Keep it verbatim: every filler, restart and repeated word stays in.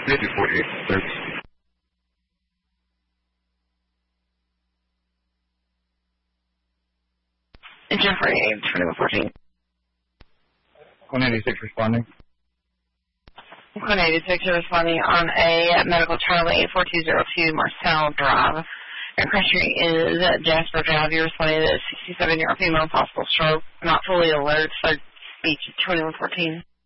fifty forty-eight, service. Engine forty-eight, twenty-one fourteen. one eighty-six responding. one eighty-six responding on a medical Charlie four two zero two Marcel Drive. Your question is Jasper Drive. You're responding to a sixty-seven-year-old female, possible stroke, not fully alert, so speech twenty-one fourteen.